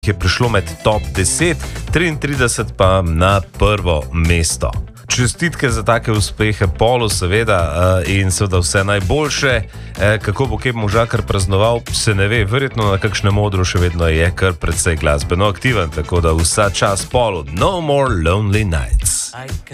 je prišlo med top 10, 33 pa na prvo mesto. Čestitke za take uspehe Polu, seveda, in seveda vse najboljše. Kako bo Kep Možakar praznoval, se ne ve, verjetno na kakšnem odru še vedno je kar precej glasbeno aktiven, tako da vsa čast Polu. No more lonely nights.